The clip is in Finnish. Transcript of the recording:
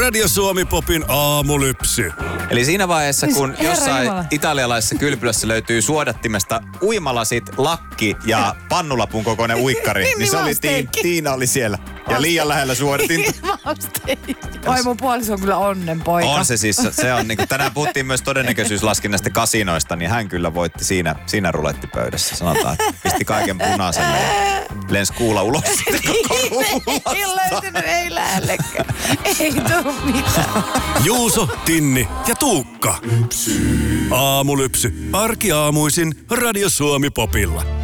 Radio Suomi Popin aamulypsy. Eli siinä vaiheessa, kun Herra jossain Jumala. italialaisessa kylpylässä löytyy suodattimesta uimalasit, lakki ja pannulapun kokoinen uikkari, niin se oli Tiina oli siellä. Ja liian lähellä suodatinta. Oi, mun puoliso on kyllä onnenpoika. On se siis, se on niinku, tänään puhuttiin myös todennäköisyyslaskinnasta kasinoista, niin hän kyllä voitti siinä rulettipöydässä. Sanotaan, että pisti kaiken punaiselle ja lensi kuula ulos sitten koko rullasta. Ei löytynyt, ei lähellekään. Ei tuu mitään. Juuso, Tinni ja Tuukka. Aamulypsy. Arkiaamuisin Radio Suomi Popilla.